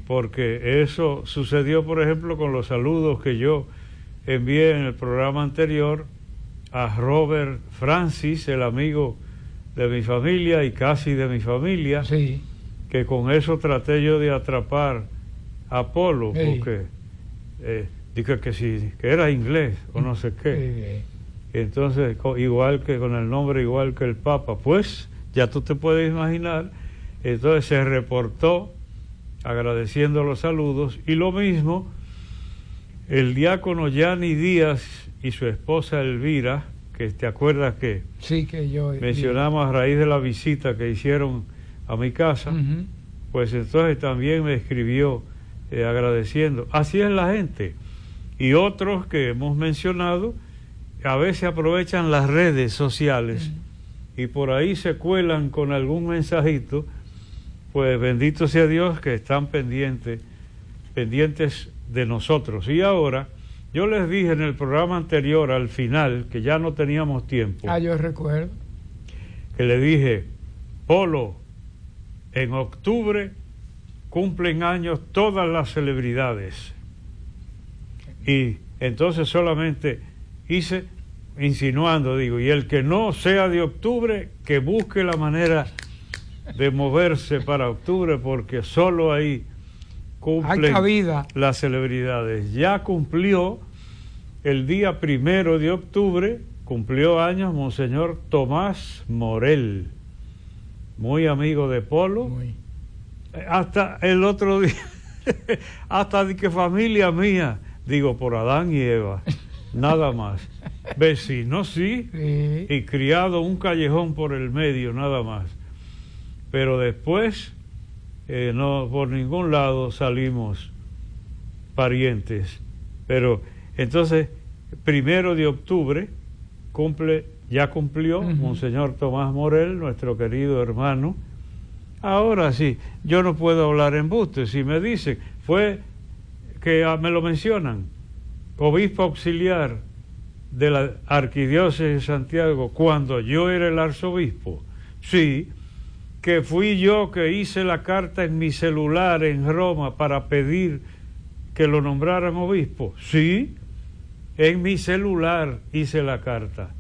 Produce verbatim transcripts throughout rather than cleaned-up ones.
porque eso sucedió, por ejemplo, con los saludos que yo envié en el programa anterior a Robert Francis, el amigo de mi familia y casi de mi familia, sí, que con eso traté yo de atrapar a Apolo, sí, porque eh, dije que sí, que era inglés o no sé qué. sí. Entonces, igual que con el nombre, igual que el Papa, pues ya tú te puedes imaginar. Entonces se reportó agradeciendo los saludos, y lo mismo el diácono Yanni Díaz y su esposa Elvira, que te acuerdas que sí, que yo mencionamos a raíz de la visita que hicieron a mi casa. Uh-huh. Pues entonces también me escribió eh, agradeciendo. Así es la gente. Y otros que hemos mencionado a veces aprovechan las redes sociales uh-huh. y por ahí se cuelan con algún mensajito. Pues bendito sea Dios que están pendientes pendientes de nosotros. Y ahora, yo les dije en el programa anterior, al final, que ya no teníamos tiempo. Ah, yo recuerdo. Que le dije, Polo, en octubre cumplen años todas las celebridades. Y entonces solamente hice, insinuando, digo, y el que no sea de octubre, que busque la manera de moverse para octubre, porque solo ahí cumplen las celebridades. Ya cumplió el día primero de octubre, cumplió años Monseñor Tomás Morel, muy amigo de Polo. Muy. Hasta el otro día, hasta de que familia mía, digo, por Adán y Eva, nada más. Vecinos, sí, sí, y criado un callejón por el medio, nada más. Pero después, eh, no, por ningún lado salimos parientes. Pero entonces, primero de octubre, cumple, ya cumplió uh-huh. Monseñor Tomás Morel, nuestro querido hermano. Ahora sí, yo no puedo hablar embuste. Si me dicen, fue que ah, me lo mencionan, obispo auxiliar de la Arquidiócesis de Santiago, cuando yo era el arzobispo. Sí, que fui yo que hice la carta en mi celular en Roma para pedir que lo nombraran obispo. Sí, en mi celular hice la carta.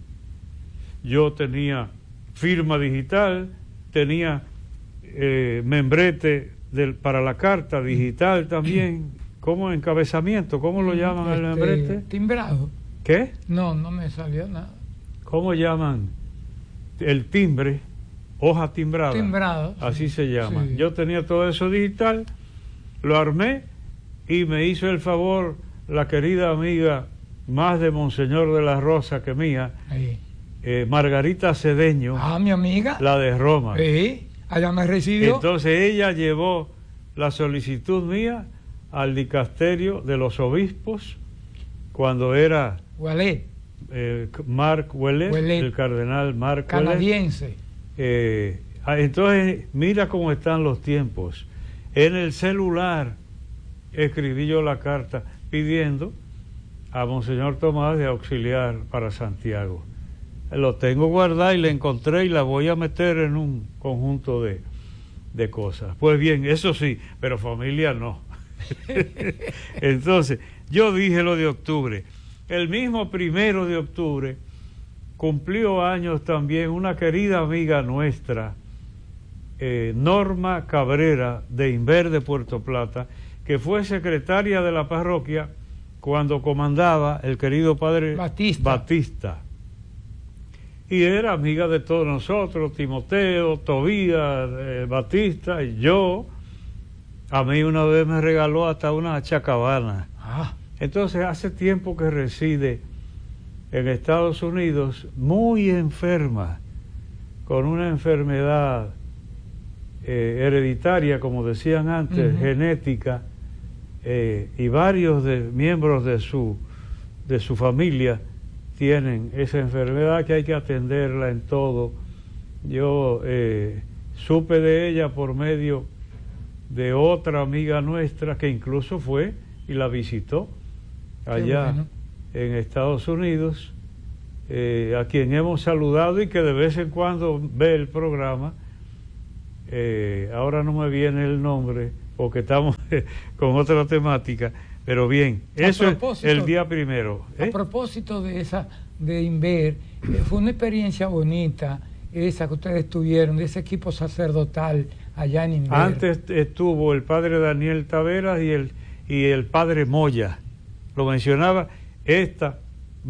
Yo tenía firma digital, tenía eh, membrete del, para la carta digital también, como encabezamiento, ¿cómo lo llaman este, al membrete? Timbrado. ¿Qué? No, no me salió nada. ¿Cómo llaman el timbre? Hoja timbrada. Timbrado. Así sí, se llama. Sí. Yo tenía todo eso digital, lo armé y me hizo el favor la querida amiga, más de Monseñor de la Rosa que mía, eh, Margarita Cedeño. Ah, mi amiga. La de Roma. Sí, allá me recibió. Entonces ella llevó la solicitud mía al dicasterio de los obispos cuando era Ouellet. Eh, Marc Ouellet, Ouellet, el cardenal Marc canadiense. Ouellet. Eh, entonces, mira cómo están los tiempos. En el celular escribí yo la carta pidiendo a Monseñor Tomás de auxiliar para Santiago. Lo tengo guardado y la encontré y la voy a meter en un conjunto de, de cosas. Pues bien, eso sí, pero familia no. Entonces, yo dije lo de octubre. El mismo primero de octubre cumplió años también una querida amiga nuestra, eh, Norma Cabrera, de Inver de Puerto Plata, que fue secretaria de la parroquia cuando comandaba el querido padre Batista. Batista. Y era amiga de todos nosotros, Timoteo, Tobías, eh, Batista y yo. A mí una vez me regaló hasta una chacabana. Ah. Entonces hace tiempo que reside en Estados Unidos, muy enferma, con una enfermedad eh, hereditaria, como decían antes, uh-huh. genética, eh, y varios de, miembros de su, de su familia tienen esa enfermedad que hay que atenderla en todo. Yo eh, supe de ella por medio de otra amiga nuestra que incluso fue y la visitó allá bueno. en Estados Unidos, eh, a quien hemos saludado y que de vez en cuando ve el programa. Eh, ahora no me viene el nombre, porque estamos con otra temática, pero bien, eso es el día primero. ¿eh? A propósito de esa, de Inver, eh, fue una experiencia bonita esa que ustedes tuvieron, de ese equipo sacerdotal allá en Inver. Antes estuvo el padre Daniel Taveras y el, y el padre Moya, lo mencionaba esta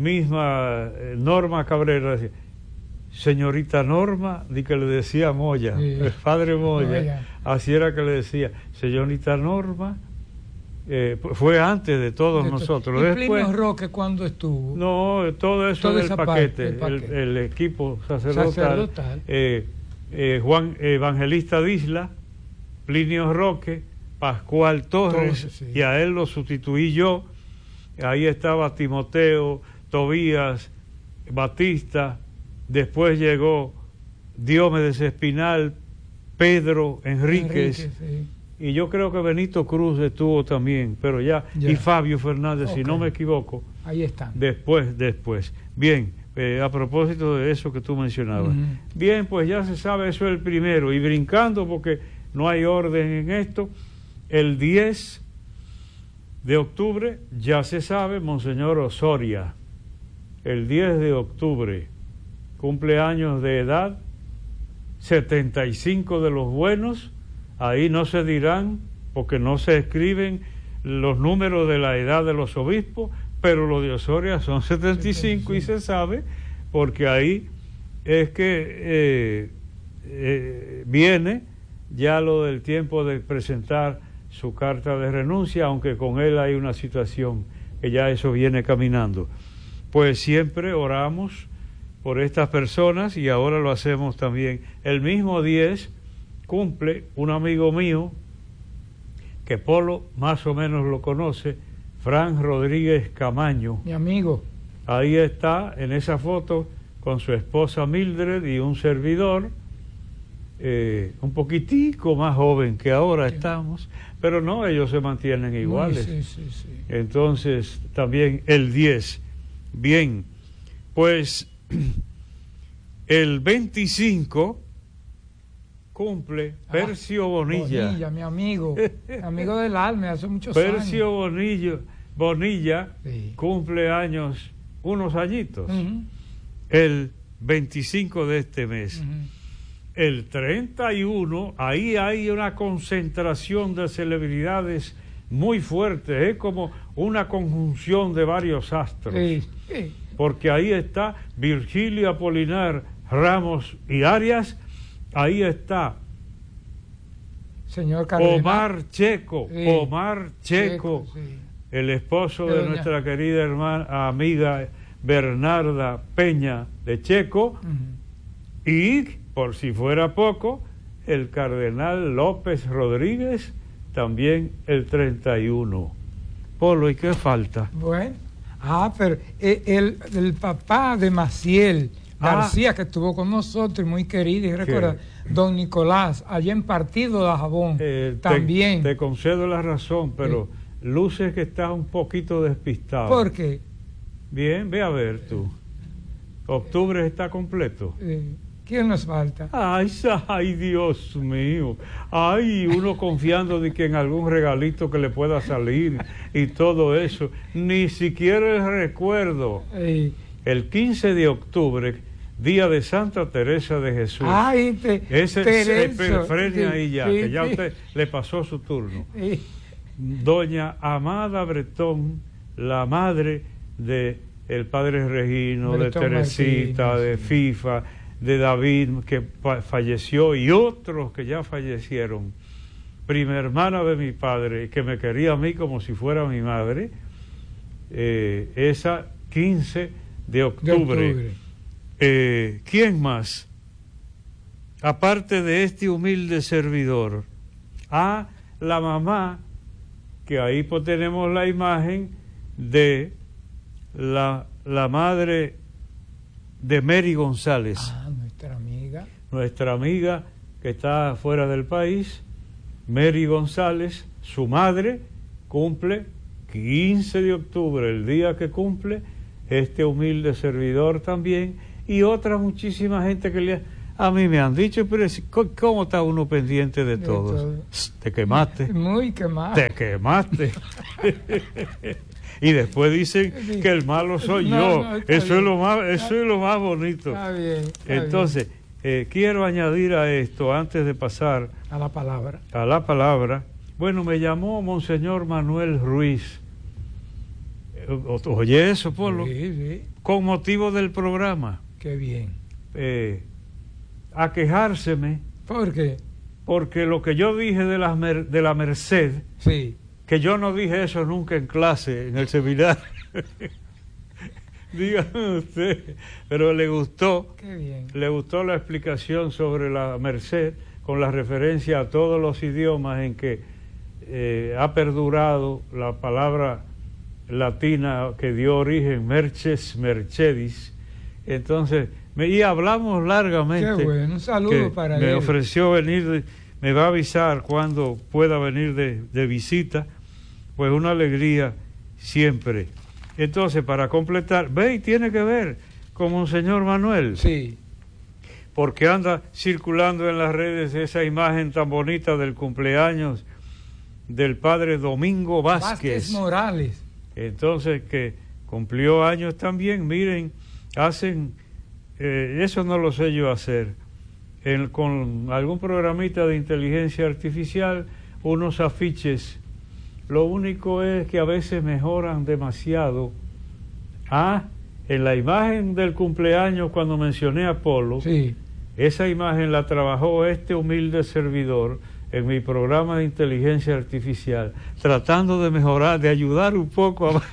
misma eh, Norma Cabrera, decía, señorita Norma, di que le decía Moya, sí. El padre Moya, Moya, así era que le decía, señorita Norma, eh, fue antes de todos de nosotros. ¿Y Después, Plinio Roque cuándo estuvo? No, todo eso del paquete, parte, el, paquete. El, el equipo sacerdotal, sacerdotal. Eh, eh, Juan Evangelista Disla, Plinio Roque, Pascual Torres, Torres sí. Y a él lo sustituí yo, ahí estaba Timoteo, Tobías, Batista, después llegó Diomedes Espinal, Pedro Enríquez, Enrique, sí. Y yo creo que Benito Cruz estuvo también, pero ya, ya. Y Fabio Fernández, okay. Si no me equivoco. Ahí están. Después, después. Bien, eh, a propósito de eso que tú mencionabas. Uh-huh. Bien, pues ya se sabe, eso es el primero. Y brincando, porque no hay orden en esto, el diez de octubre, ya se sabe, Monseñor Osoria, el diez de octubre, cumpleaños de edad, setenta y cinco de los buenos, ahí no se dirán, porque no se escriben los números de la edad de los obispos, pero los de Osoria son setenta y cinco y se sabe, porque ahí es que eh, eh, viene ya lo del tiempo de presentar su carta de renuncia, aunque con él hay una situación que ya eso viene caminando. Pues siempre oramos por estas personas y ahora lo hacemos también. El mismo diez cumple un amigo mío, que Polo más o menos lo conoce, Fran Rodríguez Camaño. Mi amigo. Ahí está, en esa foto, con su esposa Mildred y un servidor, eh, un poquitico más joven que ahora sí. Estamos, pero no, ellos se mantienen iguales. Sí, sí, sí. Entonces, también el diez. Bien, pues el veinticinco cumple Percio ah, Bonilla. Bonilla, mi amigo, mi amigo del alma, hace muchos Percio años. Percio Bonilla, Bonilla sí. Cumple años, unos añitos, uh-huh. El veinticinco de este mes. Uh-huh. El treinta y uno, ahí hay una concentración de celebridades muy fuerte, es como una conjunción de varios astros. Sí, sí. Porque ahí está Virgilio Apolinar Ramos y Arias, ahí está señor Cardenal. Omar Checo, sí. Omar Checo, Checo sí. El esposo de, de doña... nuestra querida hermana, amiga Bernarda Peña de Checo, uh-huh. Y por si fuera poco, el cardenal López Rodríguez, también el treinta y uno. Polo, ¿y qué falta? Bueno, ah, pero el, el papá de Maciel García, ah, que estuvo con nosotros, muy querido, y recuerda, don Nicolás, allá en Partido de Jabón, eh, también. Te, te concedo la razón, pero sí. Luces que estás un poquito despistado. ¿Por qué? Bien, ve a ver tú. Octubre está completo. Eh, ¿Quién nos falta? Ay, ay, Dios mío. Ay, uno confiando de que en algún regalito que le pueda salir y todo eso. Ni siquiera el recuerdo. Eh. El quince de octubre, día de Santa Teresa de Jesús. Ay, te, ese se frene ahí ya, sí, que ya sí. Usted le pasó su turno. Sí. Doña Amada Bretón, la madre de el padre Regino, Bretón de Teresita, Martín, de sí. FIFA, de David, que falleció, y otros que ya fallecieron. Prima hermana de mi padre, que me quería a mí como si fuera mi madre. Eh, esa quince de octubre. De octubre. Eh, ¿Quién más? Aparte de este humilde servidor. Ah, la mamá, que ahí pues tenemos la imagen de la, la madre de Mary González. Ah, nuestra amiga. Nuestra amiga que está fuera del país, Mary González, su madre, cumple quince de octubre, el día que cumple este humilde servidor también, y otra muchísima gente que le A mí me han dicho, pero ¿cómo está uno pendiente de, de todos? Todo. Te quemaste. Muy quemado. Te quemaste. Y después dicen sí. que el malo soy no, yo. No, eso bien. es lo más, eso es lo más bonito. Está bien. Está Entonces, bien. Eh, quiero añadir a esto, antes de pasar a la palabra. A la palabra. Bueno, me llamó Monseñor Manuel Ruiz. Oye eso, Polo. Sí, sí. Con motivo del programa. Qué bien. Eh, a quejárseme. ¿Por qué? Porque lo que yo dije de la, mer, de la Merced, sí. que yo no dije eso nunca en clase, en el seminario. Dígame usted, pero le gustó. Qué bien. Le gustó la explicación sobre la Merced, con la referencia a todos los idiomas en que eh, ha perdurado la palabra latina que dio origen, merces, mercedis. Entonces, me, y hablamos largamente. Qué bueno, un saludo para me él. Me ofreció venir, de, me va a avisar cuando pueda venir de, de visita, pues una alegría siempre. Entonces, para completar, ve y tiene que ver con Monseñor Manuel. Sí. Porque anda circulando en las redes esa imagen tan bonita del cumpleaños del padre Domingo Vázquez. Vázquez Morales. Entonces, que cumplió años también. Miren, hacen, eh, eso no lo sé yo hacer, en, con algún programita de inteligencia artificial, unos afiches. Lo único es que a veces mejoran demasiado. Ah, en la imagen del cumpleaños, cuando mencioné a Polo, sí. Esa imagen la trabajó este humilde servidor en mi programa de inteligencia artificial, tratando de mejorar, de ayudar un poco a...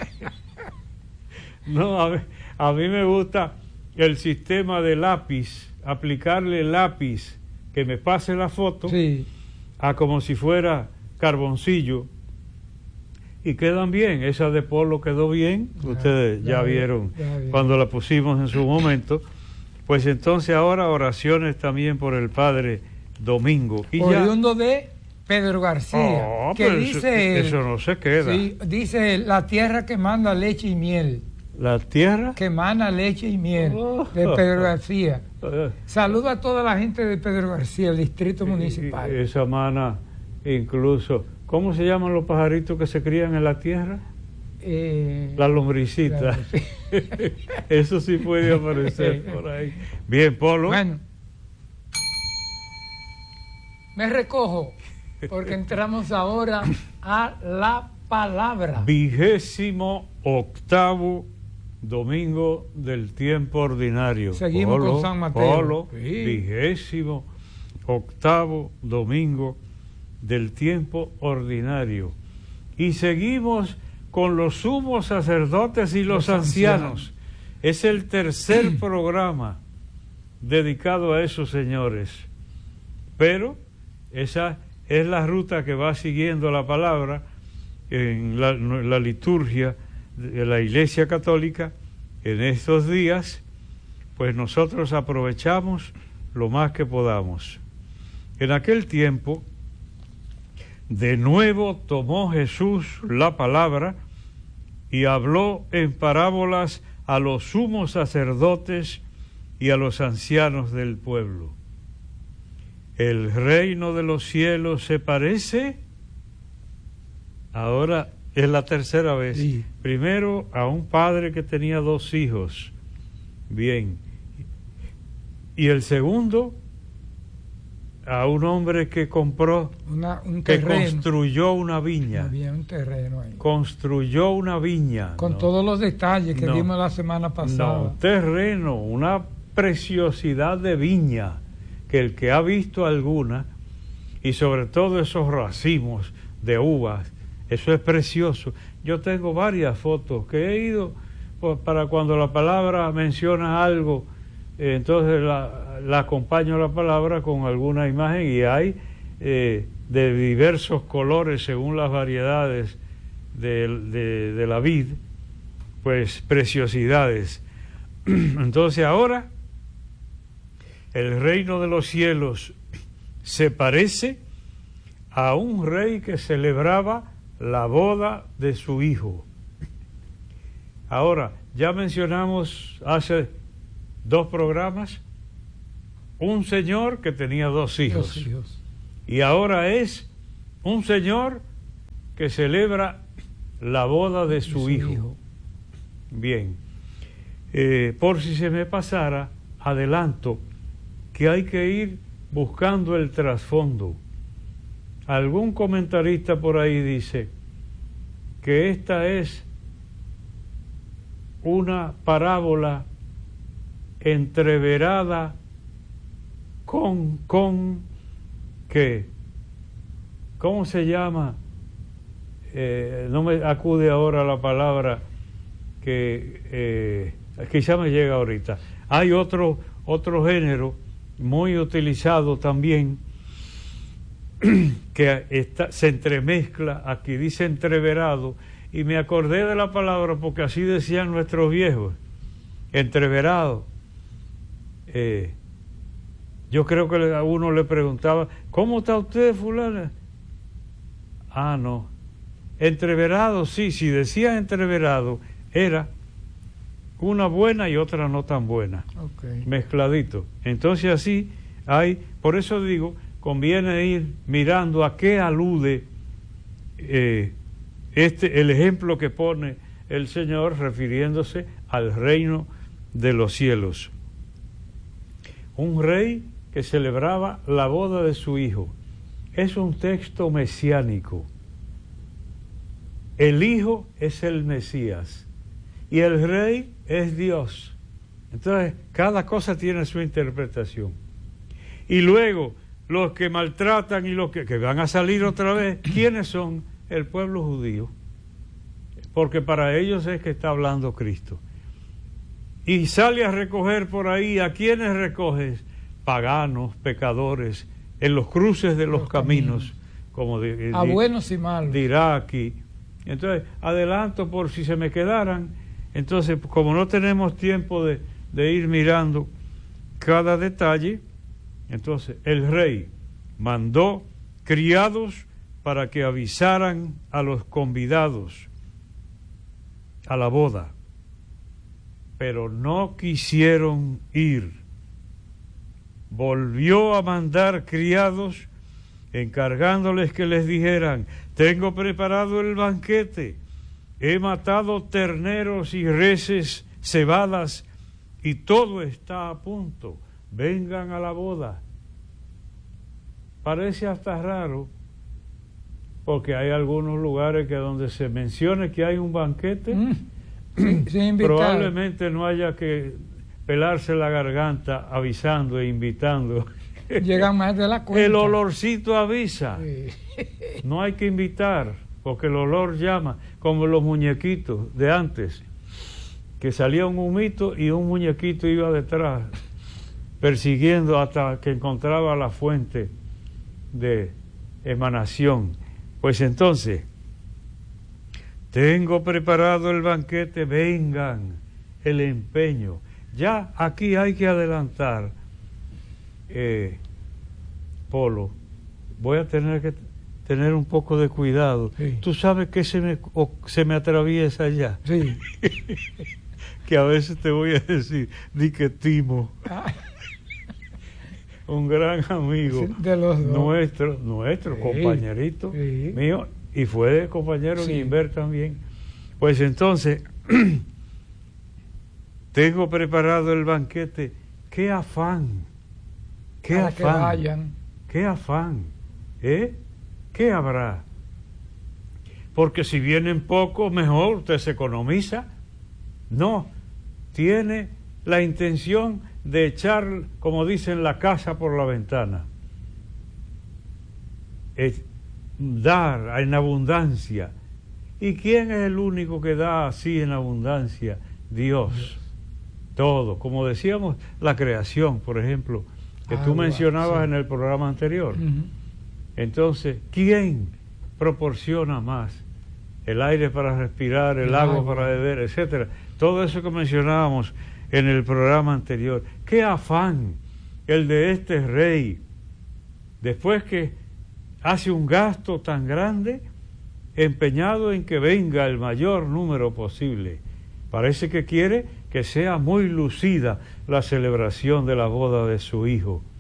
No, a mí, a mí me gusta el sistema de lápiz, aplicarle lápiz, que me pase la foto, sí. a como si fuera carboncillo, y quedan bien. Esa de Polo quedó bien, ya, ustedes ya, ya vieron ya cuando la pusimos en su momento. Pues entonces ahora oraciones también por el padre Domingo. Y oriundo ya... de Pedro García, oh, que dice... Eso, eso no se queda. Sí, dice la tierra que manda leche y miel. ¿La tierra? Que emana leche y miel, oh. de Pedro García. Saludo a toda la gente de Pedro García, el distrito municipal. Esa mana incluso... ¿Cómo se llaman los pajaritos que se crían en la tierra? Eh, la lombricita. Claro, sí. Eso sí puede aparecer por ahí. Bien, Polo. Bueno, me recojo porque entramos ahora a la palabra. Vigésimo octavo domingo del tiempo ordinario. Seguimos Polo, con San Mateo. Polo, sí. Vigésimo octavo domingo del tiempo ordinario. Y seguimos con los sumos sacerdotes y los, los ancianos. ancianos. Es el tercer programa dedicado a esos señores. Pero esa es la ruta que va siguiendo la palabra en la, la liturgia de la Iglesia Católica en estos días. Pues nosotros aprovechamos lo más que podamos. En aquel tiempo, de nuevo tomó Jesús la palabra y habló en parábolas a los sumos sacerdotes y a los ancianos del pueblo. El reino de los cielos se parece, ahora es la tercera vez, sí. Primero a un padre que tenía dos hijos, bien, y el segundo a un hombre que compró, una, un que construyó una viña. Había un terreno ahí. Construyó una viña. Con no, todos los detalles que no, vimos la semana pasada. No, terreno, una preciosidad de viña, que el que ha visto alguna, y sobre todo esos racimos de uvas, eso es precioso. Yo tengo varias fotos que he ido, pues, para cuando la palabra menciona algo, entonces la, la acompaño la palabra con alguna imagen, y hay eh, de diversos colores según las variedades de, de, de la vid, pues preciosidades. Entonces ahora el reino de los cielos se parece a un rey que celebraba la boda de su hijo. Ahora, ya mencionamos hace dos programas un señor que tenía dos hijos. Dos hijos. Y ahora es un señor que celebra la boda de su, su hijo. hijo. Bien. Eh, por si se me pasara, adelanto que hay que ir buscando el trasfondo. Algún comentarista por ahí dice que esta es una parábola entreverada con, con, ¿qué? ¿Cómo se llama? Eh, no me acude ahora la palabra que eh, quizá me llega ahorita. Hay otro, otro género muy utilizado también que está, se entremezcla, aquí dice entreverado, y me acordé de la palabra porque así decían nuestros viejos, entreverado. Eh, yo creo que a uno le preguntaba, ¿cómo está usted, fulana? Ah, no. Entreverado, sí, si decía entreverado, era una buena y otra no tan buena. Okay. Mezcladito. Entonces así hay, por eso digo, conviene ir mirando a qué alude eh, este, el ejemplo que pone el Señor refiriéndose al reino de los cielos. Un rey que celebraba la boda de su hijo. Es un texto mesiánico. El hijo es el Mesías y el rey es Dios. Entonces, cada cosa tiene su interpretación. Y luego, los que maltratan y los que, que van a salir otra vez, ¿quiénes son? El pueblo judío. Porque para ellos es que está hablando Cristo. Y sale a recoger por ahí, ¿a quiénes recoges? Paganos, pecadores, en los cruces de los, los caminos, caminos, como de, a de, buenos y malos. Dirá aquí. Entonces, adelanto por si se me quedaran. Entonces, como no tenemos tiempo de, de ir mirando cada detalle, entonces el rey mandó criados para que avisaran a los convidados a la boda, pero no quisieron ir. Volvió a mandar criados encargándoles que les dijeran: tengo preparado el banquete, he matado terneros y reses cebadas y todo está a punto, vengan a la boda. Parece hasta raro, porque hay algunos lugares que donde se mencione que hay un banquete, mm. sí, probablemente no haya que pelarse la garganta avisando e invitando. Llegan más de la cuenta. El olorcito avisa. Sí. No hay que invitar, porque el olor llama, como los muñequitos de antes, que salía un humito y un muñequito iba detrás, persiguiendo hasta que encontraba la fuente de emanación. Pues entonces, tengo preparado el banquete, vengan, el empeño. Ya aquí hay que adelantar, eh, Polo, voy a tener que tener un poco de cuidado. Sí. Tú sabes que se me, o, se me atraviesa ya. Sí. Que a veces te voy a decir, di que Timo, ah. un gran amigo de los dos. nuestro, nuestro sí. compañerito sí. mío, y fue compañero sí. en Inver también. Pues entonces, tengo preparado el banquete. ¡Qué afán! ¡Qué Para afán! Que vayan. ¡Qué afán! ¿Eh? ¿Qué habrá? Porque si vienen pocos, mejor, usted se economiza. No, tiene la intención de echar, como dicen, la casa por la ventana. Es dar en abundancia. ¿Y quién es el único que da así en abundancia? Dios. Dios. Todo. Como decíamos, la creación, por ejemplo, que Agua, tú mencionabas sí. en el programa anterior. Uh-huh. Entonces, ¿quién proporciona más? El aire para respirar, el, el agua, agua para beber, etcétera. Todo eso que mencionábamos en el programa anterior. ¡Qué afán el de este rey! Después que hace un gasto tan grande, empeñado en que venga el mayor número posible. Parece que quiere que sea muy lucida la celebración de la boda de su hijo.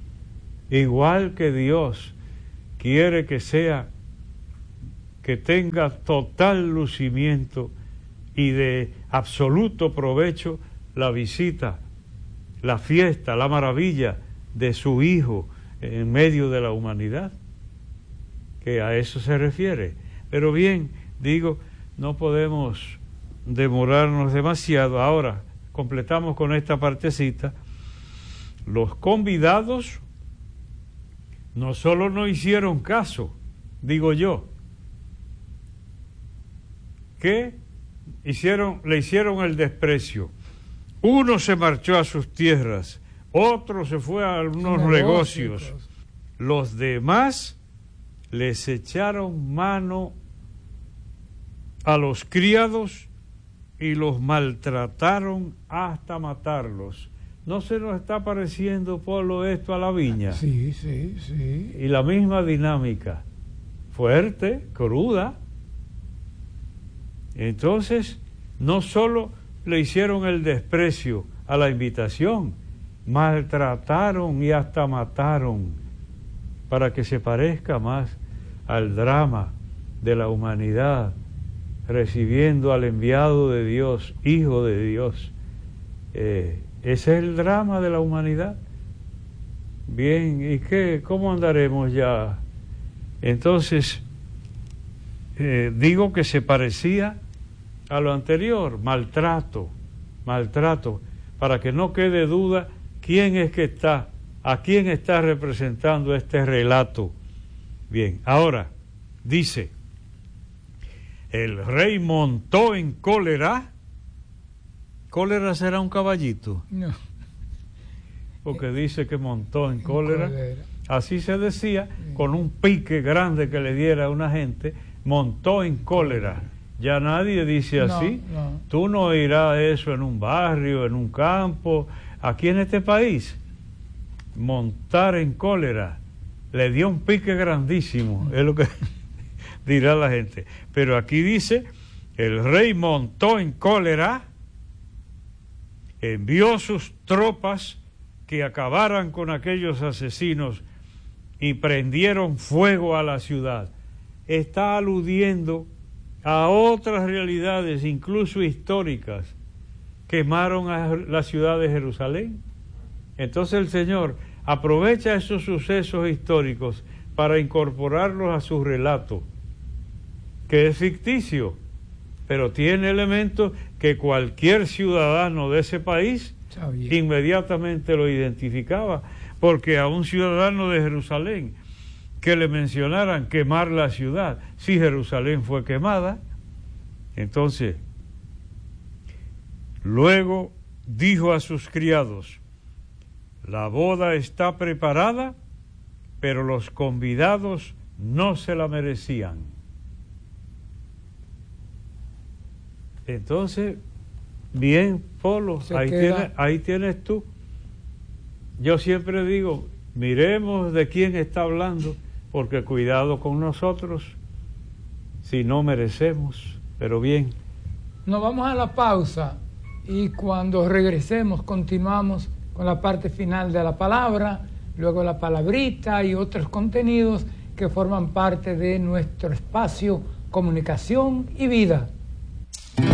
igual que Dios quiere que sea, que tenga total lucimiento y de absoluto provecho la visita, la fiesta, la maravilla de su Hijo en medio de la humanidad, que a eso se refiere. Pero bien, digo, no podemos demorarnos demasiado. Ahora, completamos con esta partecita. Los convidados no solo no hicieron caso, digo yo, que hicieron, le hicieron el desprecio. Uno se marchó a sus tierras, otro se fue a algunos negocios. negocios. Los demás les echaron mano a los criados y los maltrataron hasta matarlos. ¿No se nos está pareciendo, Polo, esto a la viña? Sí, sí, sí. Y la misma dinámica, fuerte, cruda. Entonces, no solo le hicieron el desprecio a la invitación, maltrataron y hasta mataron, para que se parezca más al drama de la humanidad, recibiendo al enviado de Dios, Hijo de Dios. Eh, ese es el drama de la humanidad. Bien, ¿y qué? ¿Cómo andaremos ya? Entonces, eh, digo que se parecía a lo anterior, maltrato, maltrato, para que no quede duda quién es que está, a quién está representando este relato. Bien, ahora, dice, el rey montó en cólera. ¿Cólera será un caballito? No. Porque dice que montó en cólera. cólera. Así se decía, Sí. Con un pique grande que le diera a una gente, montó en cólera. Ya nadie dice así. No, no. Tú no oirás eso en un barrio, en un campo, aquí en este país. Montar en cólera. Le dio un pique grandísimo, es lo que dirá la gente. Pero aquí dice, el rey montó en cólera, envió sus tropas que acabaran con aquellos asesinos y prendieron fuego a la ciudad. Está aludiendo a otras realidades, incluso históricas. Quemaron a la ciudad de Jerusalén. Entonces el Señor aprovecha esos sucesos históricos para incorporarlos a su relato, que es ficticio, pero tiene elementos que cualquier ciudadano de ese país inmediatamente lo identificaba, porque a un ciudadano de Jerusalén que le mencionaran quemar la ciudad, si Jerusalén fue quemada, entonces luego dijo a sus criados, la boda está preparada, pero los convidados no se la merecían. Entonces, bien, Polo, ahí tienes, ahí tienes tú. Yo siempre digo, miremos de quién está hablando, porque cuidado con nosotros, si no merecemos, pero bien. Nos vamos a la pausa y cuando regresemos continuamos con la parte final de la palabra, luego la palabrita y otros contenidos que forman parte de nuestro espacio Comunicación y Vida.